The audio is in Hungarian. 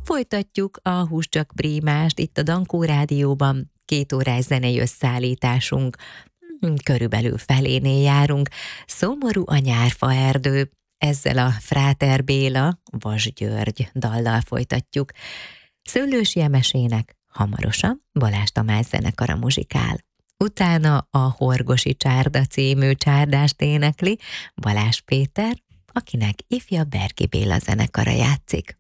Folytatjuk a Húscsak Prímást itt a Dankó Rádióban. 2 órás zenei összeállításunk. Körülbelül felénél járunk. Szomorú a nyárfa erdő. Ezzel a Fráter Béla, Vas György dallal folytatjuk. Szőlősi Emesének hamarosan Balázs Tamás zenekara muzsikál. Utána a Horgosi Csárda című csárdást énekli Balázs Péter, akinek ifja Berki Béla zenekara játszik.